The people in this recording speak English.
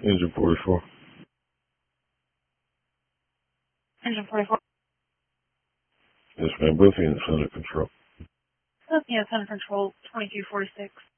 Engine 44. Engine 44. Yes, ma'am. Both units under control. Both units under control, 2246.